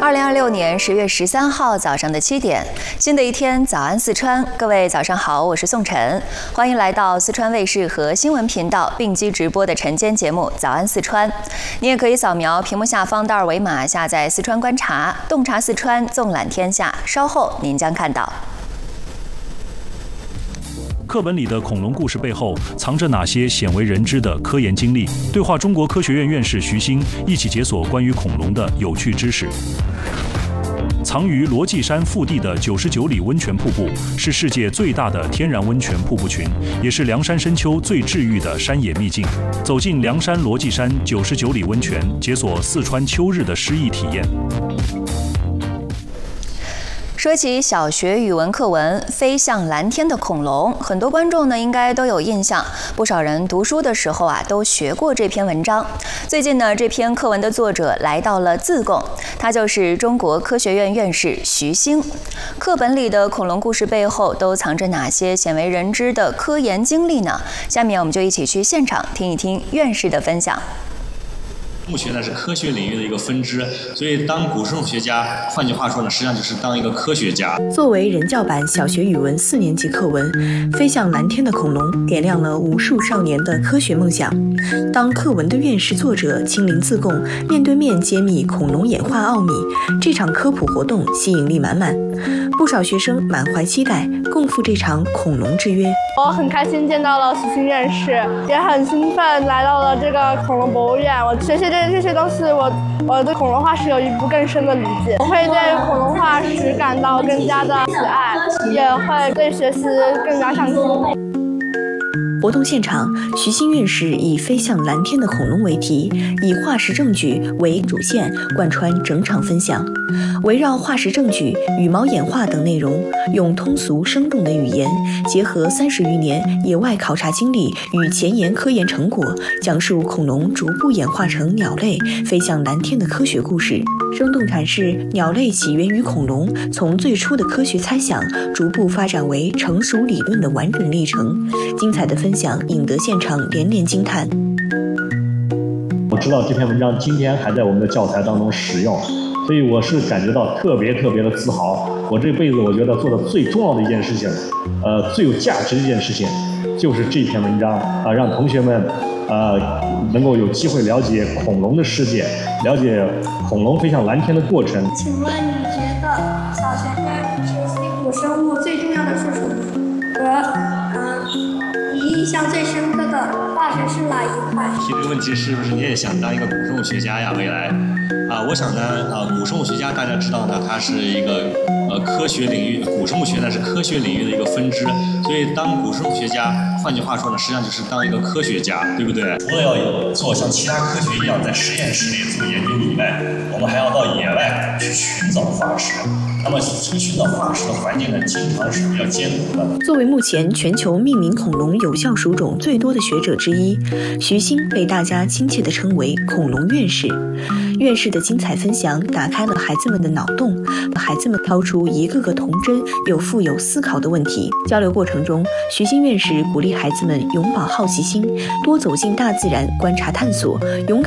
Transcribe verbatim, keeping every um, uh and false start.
二零二六年十月十三号早上的七点，新的一天，早安四川，各位早上好，我是宋晨，欢迎来到四川卫视和新闻频道并机直播的晨间节目《早安四川》。你也可以扫描屏幕下方的二维码，下载四川观察，洞察四川，纵览天下。稍后您将看到。 课本里的恐龙故事背后藏着哪些鲜为人知的科研经历？对话中国科学院院士徐星，一起解锁关于恐龙的有趣知识。藏于罗髻山腹地的九十九里温泉瀑布是世界最大的天然温泉瀑布群，也是凉山深秋最治愈的山野秘境。走进凉山罗髻山九十九里温泉，解锁四川秋日的诗意体验。 说起小学语文课文《飞向蓝天的恐龙》，很多观众呢应该都有印象，不少人读书的时候啊都学过这篇文章。最近呢，这篇课文的作者来到了自贡，他就是中国科学院院士徐星。课本里的恐龙故事背后都藏着哪些鲜为人知的科研经历呢？下面我们就一起去现场听一听院士的分享。 生物学呢是科学领域的一个分支，所以当古生物学家，换句话说呢，实际上就是当一个科学家。 作为人教版小学语文四年级课文《飞向蓝天的恐龙》，点亮了无数少年的科学梦想。当课文的院士作者亲临自贡，面对面揭秘恐龙演化奥秘，这场科普活动吸引力满满，不少学生满怀期待，共赴这场恐龙之约。 我很开心见到了徐星院士，也很兴奋来到了这个恐龙博物院。我学习这这些东西，我我对恐龙化石有一步更深的理解。我会对恐龙化石感到更加的喜爱，也会对学习更加上心。 活动现场，徐星院士以“飞向蓝天的恐龙”为题，以化石证据为主线，贯穿整场分享。围绕化石证据、羽毛演化等内容，用通俗生动的语言，结合三十余年野外考察经历与前沿科研成果，讲述恐龙逐步演化成鸟类飞向蓝天的科学故事，生动阐释鸟类起源于恐龙，从最初的科学猜想，逐步发展为成熟理论的完整历程。精彩的分享引得现场连连惊叹。 我知道这篇文章今天还在我们的教材当中使用，所以我是感觉到特别特别的自豪。我这辈子我觉得做的最重要的一件事情，呃，最有价值的一件事情，就是这篇文章啊、呃，让同学们呃能够有机会了解恐龙的世界，了解恐龙飞向蓝天的过程。 请问你觉得小学生学习古生物最重要的是什么？和嗯，你印象最深刻的化石是哪一块？ 提这个问题是不是你也想当一个古生物学家呀？未来啊，我想呢，啊，古生物学家大家知道呢，它是一个呃科学领域，古生物学呢是科学领域的一个分支，所以当古生物学家，换句话说呢，实际上就是当一个科学家，对不对？除了要有做像其他科学一样在实验室里做研究以外，我们还要到野外去寻找化石。那么这个寻找化石的环境呢，经常是比较艰苦的。 作为目前全球命名恐龙有效属种最多的学者之一，徐星被大家亲切地称为恐龙院士。院士的精彩分享打开了孩子们的脑洞，把孩子们掏出一个个童真又富有思考的问题。交流过程中，徐星院士鼓励孩子们永葆好奇心，多走进大自然观察探索，勇敢